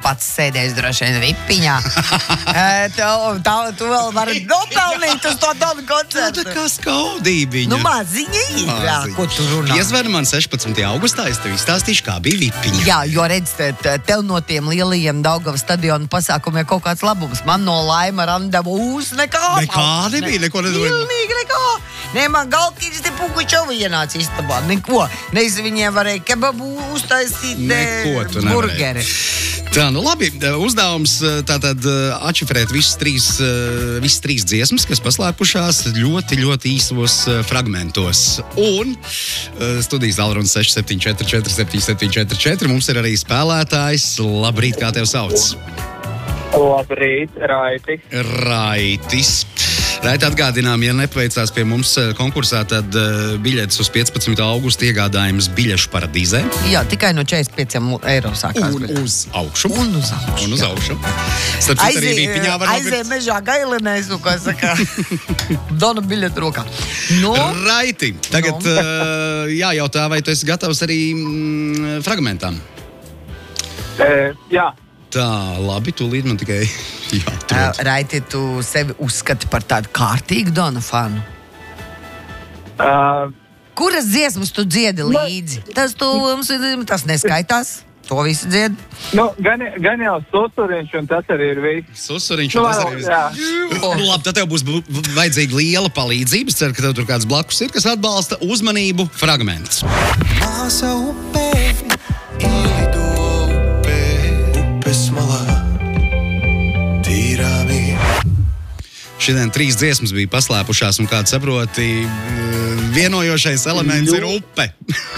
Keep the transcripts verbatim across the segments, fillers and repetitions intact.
pats sēdēs droši vien vipiņā. tā, tā, tu vēl vari nopelnīt uz to Donu koncertu. Tā kā skaudībiņa. Nu, maziņa ir, jā, ko tu runā. Iezver man sešpadsmitajā augustā, es tev izstāstīšu, kā bija vipiņa. Jā, jo redz, te, tev no tiem lielajiem Daugavas stadionu pasākumiem kaut kāds labums. Man no Laima randevūs nekā. Nekā nebija, neko nedomāju. Pilnīgi nekā. Nē, man Galkīns te Pugučovi ienāca istabā. Neko. Neiz viņiem varēja kebabu uztaisīt Neko tu burgeri. Tā, nu labi, uzdevums tātad atšifrēt visas trīs, visas trīs dziesmas, kas paslēpušās ļoti, ļoti īsos fragmentos. Un studijas Alruns seši septiņi četri četri septiņi septiņi četri četri. Mums ir arī spēlētājs. Labrīt, kā tev sauc? Labrīt, Raiti. Raitis. Raiti, atgādinām, ja nepaveicās pie mums konkursā, tad uh, biļetes uz piecpadsmito augustu iegādājums Biļešu paradīzē. Jā, tikai no četrdesmit pieciem eiro sākās. Un uz augšu. Un uz augšu. Un uz augšu. Starp citu arī vipiņā var nopirkt. Aizēja mežā gailinēs, un kā saka, Dona biļetu rokā. Nu? Raiti, tagad no. uh, jājautā, vai tu esi gatavs arī mm, fragmentām? E, jā. Tā, labi, tūlīt man tikai jāatrod. Uh, Raiti, tu sevi uzskati par tādu kārtīgu Dona fanu? Uh, Kuras dziesmas tu dziedi līdzi? Tas, tu, tas neskaitās? To visu dziedi? Nu, gan, gan jau susuriņš, un tas arī ir viss. Susuriņš, Nu, un tas arī ir jā. viss. Nu, labi, tad tev būs bu- vajadzīga liela palīdzība. Es ceru, ka tev tur kāds blakus ir, kas atbalsta uzmanību fragments. Māsa upē, ielido upē, upes malā, tīrāmī. Šodien trīs dziesmas bija paslēpušās, un kāds saproti, vienojošais elements ir upe.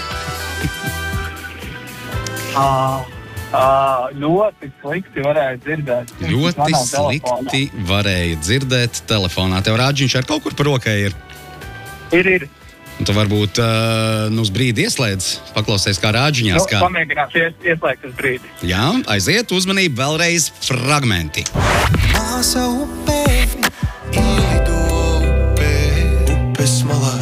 Uh, uh, ļoti slikti varēja dzirdēt. Ļoti Manā slikti varēja dzirdēt telefonā. Tev rāģiņš ar kaut kur par rokai ir. Ir, ir. Un tu varbūt uh, nu uz brīdi ieslēdz, paklausies kā rāģiņās. Nu, Kā... pamēģināt ies, ieslēgt uz brīdi. Jā, aiziet, uzmanību, vēlreiz fragmenti. Māsa upē, ielido upē, upes malā,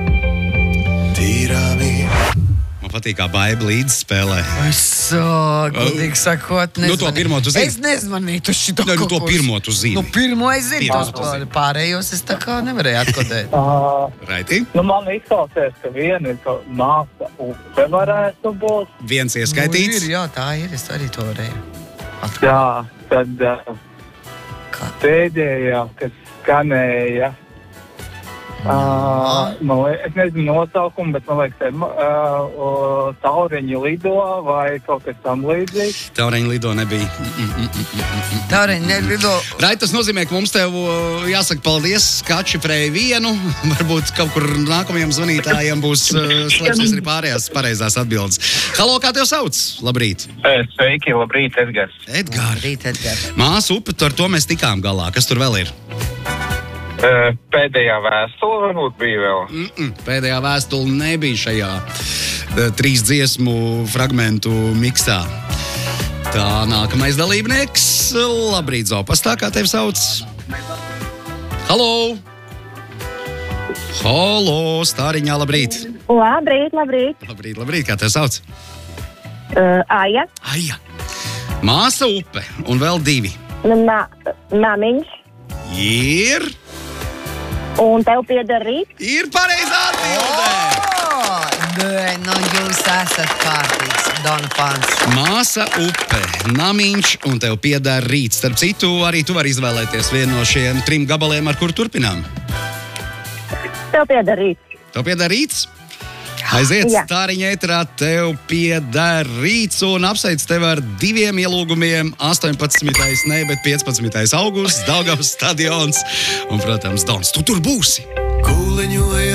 tīrāmī. Man patīk, kā Baiba līdz spēlē. Es, uh, godīgi sakot, nezvanīju. Nu, to pirmo tu zini? Es nezvanīju tu šito Ne, nu, to kaut ko. pirmo tu zini. Nu, pirmo es zinu, Pirmo tos tu zini. pārējos es tā kā nevarēju atkodēt. Uh, Raiti? nu, man izklausās, ka viena ir ka māsa upe varētu būt. Viens Nu, ieskaitīts. ir, jā, tā ir, es arī to varēju atkodēt. Jā, tad uh, Kā? pēdējā, kas skanēja. Uh, man liek, es nezinu nosaukumu, bet man liekas, uh, tauriņi lido vai kaut kas tam līdzīgs. Tauriņa lido nebija. Tauriņi nelido. Raiti, tas nozīmē, ka mums tev uh, jāsaka paldies, ka atšifrēji vienu. Varbūt kaut kur nākamajiem zvanītājiem būs uh, slēpsies arī pārējās pareizās atbildes. Halo, kā tev sauc? Labrīt. Sveiki, labrīt, Edgars. Edgars. Rīt, Edgars. Māsa upe, ar to mēs tikām galā. Kas tur vēl ir? Uh, pēdējā vēstule varbūt bija vēl. Mm-mm, pēdējā vēstule nebija šajā uh, trīs dziesmu fragmentu miksā. Tā, nākamais dalībnieks. Labrīt, Zopastā, kā tevi sauc? Halo! Halo, Stāriņā, labrīt! Labrīt, labrīt. Labrīt, labrīt, kā tevi sauc? Uh, Aija, Aija! Māsa upe un vēl divi. ma, mamiņš, Ir, un tev pieder rīt. ir pareizā atbilde! Oh, nē, nu jūs esat kārtīgs Dona fans. Māsa upe, namiņš un tev pieder rīts. Starp citu, arī tu vari izvēlēties vienu no šiem trim gabaliem, ar kur turpinām. Tev pieder rīt. Tev pieder rīts? Aiziet, Jā. Stāriņa ēterā, tev pieder rīts un apsveic tev ar diviem ielūgumiem. astoņpadsmitais, ne, bet piecpadsmitais augusts, Daugavas stadions un, protams, Dons. Tu tur būsi! Kūleņoja